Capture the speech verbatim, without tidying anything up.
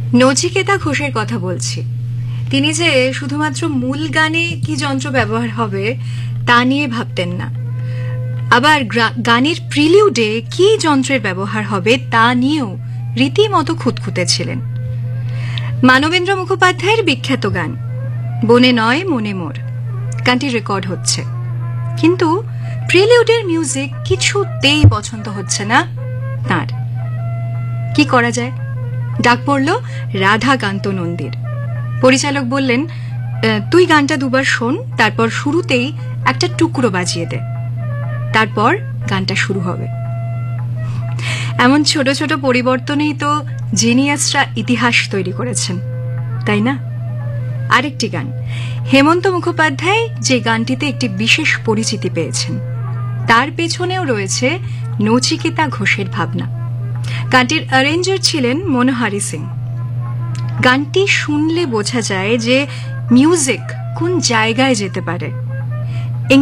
নচিকেতা ঘোষের কথা বলছি। তিনি যে শুধুমাত্র মূল গানে কি যন্ত্র ব্যবহার হবে তা নিয়ে ভাবতেন না, আবার গানের প্রিলিউডে কি যন্ত্রের ব্যবহার হবে তা নিয়েও রীতিমতো খুঁতখুঁতে ছিলেন। মানবেন্দ্র মুখোপাধ্যায়ের বিখ্যাত গান বনে নয় মনে মোর, গানটি রেকর্ড হচ্ছে, কিন্তু প্রিলিউডের মিউজিক কিছুতেই পছন্দ হচ্ছে না তাঁর। কি করা যায়? ডাক পড়ল রাধাকান্ত নন্দীর। পরিচালক বললেন, তুই গানটা দুবার শোন, তারপর শুরুতেই একটা টুকরো বাজিয়ে দে, তারপর গানটা শুরু হবে। এমন ছোট ছোট পরিবর্তনেই তো জিনিয়াসরা ইতিহাস তৈরি করেছেন, তাই না? আরেকটি গান, হেমন্ত মুখোপাধ্যায় যে গানটিতে একটি বিশেষ পরিচিতি পেয়েছেন, তার পেছনেও রয়েছে নচিকেতা ঘোষের ভাবনা। গানটির অ্যারেঞ্জার ছিলেন মনোহারি সিং। গানটি শুনলে বোঝা যায় যে মিউজিক কোন জায়গায় যেতে পারে।